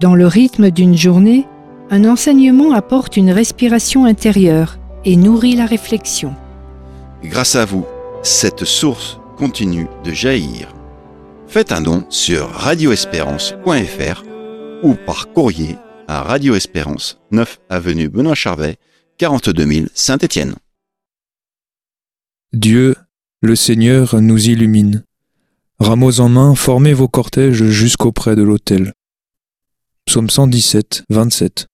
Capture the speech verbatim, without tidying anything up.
Dans le rythme d'une journée, un enseignement apporte une respiration intérieure et nourrit la réflexion. Grâce à vous, cette source continue de jaillir. Faites un don sur radio espérance point f r ou par courrier à Radio Espérance, neuf avenue Benoît Charvet, quarante-deux mille Saint-Étienne. Dieu, le Seigneur, nous illumine. Rameaux en main, formez vos cortèges jusqu'auprès de l'autel. Psaume cent dix-sept, vingt-sept.